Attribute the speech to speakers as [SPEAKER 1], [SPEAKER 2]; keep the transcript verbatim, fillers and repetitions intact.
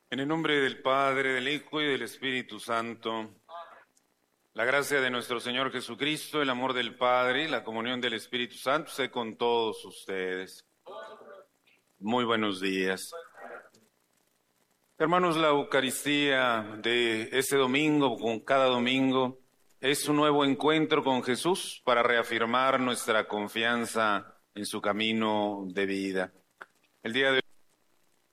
[SPEAKER 1] En el nombre del Padre, del Hijo y del Espíritu Santo, la gracia de nuestro Señor Jesucristo, el amor del Padre y la comunión del Espíritu Santo sea con todos ustedes. Muy buenos días. Hermanos, la Eucaristía de este domingo, con cada domingo, es un nuevo encuentro con Jesús para reafirmar nuestra confianza en su camino de vida. El día de